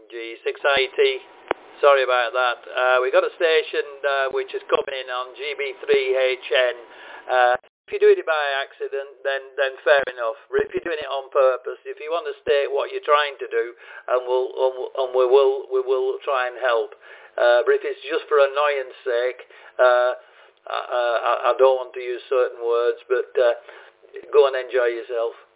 G 680. Sorry about that. We got a station which is coming in on GB3HN. If you're doing it by accident, then fair enough. But if you're doing it on purpose, if you want to state what you're trying to do, and we will try and help. But if it's just for annoyance sake, I don't want to use certain words, but go and enjoy yourself.